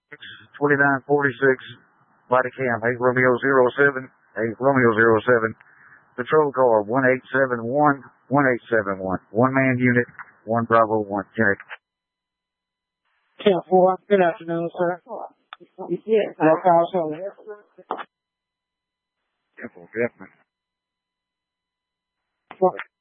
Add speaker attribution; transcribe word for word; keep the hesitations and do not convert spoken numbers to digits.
Speaker 1: twenty-nine forty-six, body cam, eight Romeo zero seven, eight Romeo zero seven, patrol car one eight seven one, one eight seven one, one man unit, one Bravo one, Jack.
Speaker 2: ten four, good afternoon, sir. Yes. What call, sir?
Speaker 1: ten four, definitely.
Speaker 2: What?